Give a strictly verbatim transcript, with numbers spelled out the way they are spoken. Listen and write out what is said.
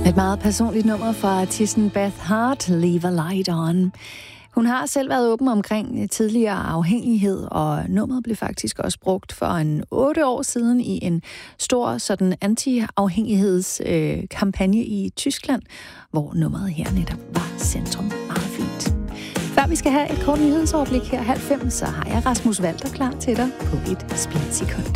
Et meget personligt nummer fra artisten Beth Hart, Leave a Light On. Hun har selv været åben omkring tidligere afhængighed, og nummeret blev faktisk også brugt for en otte år siden i en stor sådan anti-afhængighedskampagne øh, i Tyskland, hvor nummeret her netop var centrum. Meget fint. Før vi skal have et kort nyhedsoverblik her halv fem, så har jeg Rasmus Walter klar til dig på et splitsekund.